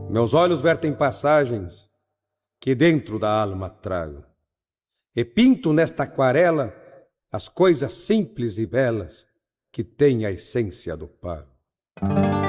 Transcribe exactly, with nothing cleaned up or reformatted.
Meus olhos vertem passagens que dentro da alma trago, e pinto nesta aquarela as coisas simples e belas que têm a essência do pago.